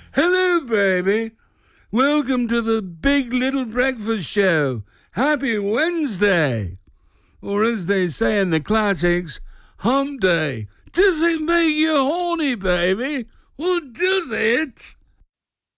Hello, baby. Welcome to the Big Little Breakfast Show. Happy Wednesday. Or as they say in the classics, hump day. Does it make you horny, baby? Well, does it?